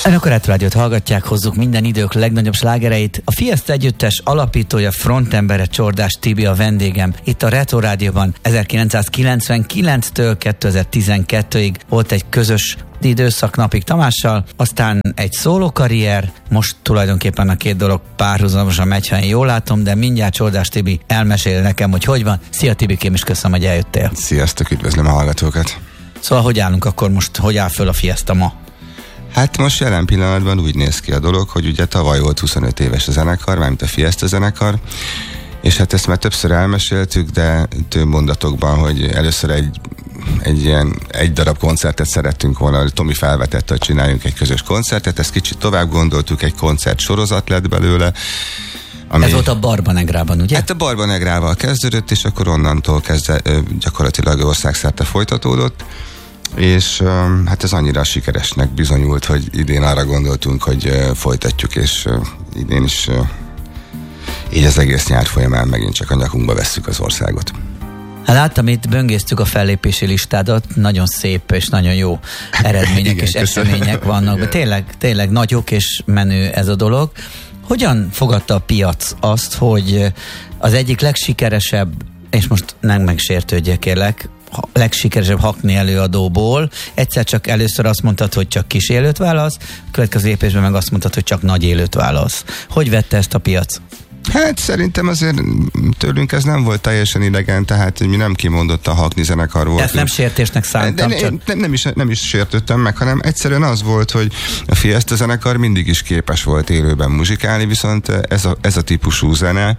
Önök a Retro Rádiót hallgatják, hozzuk minden idők legnagyobb slágereit. A Fiesta együttes alapítója, frontembere Csordás Tibi a vendégem. Itt a Retro Rádióban 1999-től 2012-ig volt egy közös időszak Napik Tamással, aztán egy szólókarrier, most tulajdonképpen a két dolog párhuzamosan megy, ha én jól látom, de mindjárt Csordás Tibi elmesél nekem, hogy van. Szia Tibikém, és köszönöm, hogy eljöttél. Sziasztok, üdvözlöm a hallgatókat. Szóval hogy állunk akkor most, hogy áll föl a Fiesta ma? Hát most jelen pillanatban úgy néz ki a dolog, hogy ugye tavaly volt 25 éves a zenekar, mármint a Fiesta zenekar, és hát ezt már többször elmeséltük, de több mondatokban, hogy először egy ilyen egy darab koncertet szerettünk volna, Tomi felvetette, hogy csináljunk egy közös koncertet, ezt kicsit tovább gondoltuk, egy koncert sorozat lett belőle. Ez volt a Barbanegrában, ugye? Hát a Barbanegrával kezdődött, és akkor onnantól kezdve gyakorlatilag országszerte folytatódott. És hát ez annyira sikeresnek bizonyult, hogy idén arra gondoltunk, hogy folytatjuk, és idén is így az egész nyár folyamán megint csak a nyakunkba vesszük az országot. Hát láttam, itt böngésztük a fellépési listádat, nagyon szép és nagyon jó eredmények igen, és események vannak. Tényleg nagyok és menő ez a dolog. Hogyan fogadta a piac azt, hogy az egyik legsikeresebb, és most nem megsértődjek kérlek, legsikeresebb hakni előadóból egyszer csak először azt mondtad, hogy csak kis élőt válasz, következő lépésben meg azt mondtad, hogy csak nagy élőt válasz. Hogy vette ezt a piac? Hát szerintem azért tőlünk ez nem volt teljesen idegen, tehát mi nem kimondottan hakni zenekar volt. Ezt nem sértésnek szántam. Nem is sértődtem meg, hanem egyszerűen az volt, hogy a Fiesta zenekar mindig is képes volt élőben muzsikálni, viszont ez a típusú zene,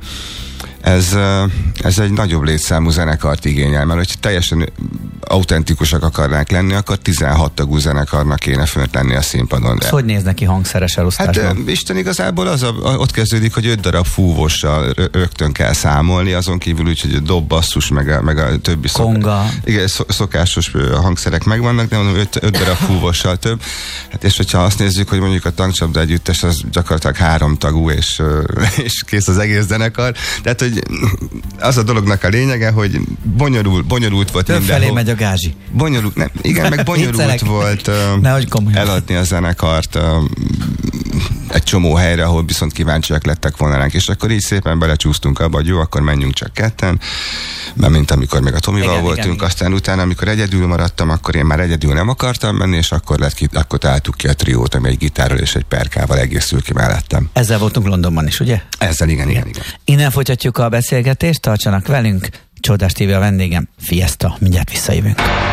ez egy nagyobb létszámú zenekart igényel, mert hogyha teljesen autentikusak akarnák lenni, akkor 16 tagú zenekarnak kéne fönt lenni a színpadon. De. Hogy néz neki hangszeres elosztásban? Hát Isten igazából ott kezdődik, hogy 5 darab fúvossal rögtön kell számolni, azon kívül úgy, hogy dob, basszus, meg a többi szokásos hangszerek megvannak, de mondom 5 darab fúvossal több. Hát és hogyha azt nézzük, hogy mondjuk a Tankcsapda együttes az gyakorlatilag 3 tagú, és kész az egész zenekar. Tehát, hogy az a dolognak a lényege, hogy bonyolult volt mindenhol. Felé megy a gázsi. Meg bonyolult volt eladni a zenekart egy csomó helyre, ahol viszont kíváncsiak lettek volna ránk, és akkor így szépen belecsúsztunk abba, hogy jó, akkor menjünk csak ketten, mert mint amikor még a Tomival voltunk, aztán utána, amikor egyedül maradtam, akkor én már egyedül nem akartam menni, és akkor találtuk ki a triót, ami egy gitárral és egy perkával egészül ki mellettem. Ezzel voltunk Londonban is, ugye? Ezzel, igen. Innen folytatjuk a beszélgetést, tartsanak velünk. Csordás Tibi a vendégem, Fiesta, mindjárt visszajövünk.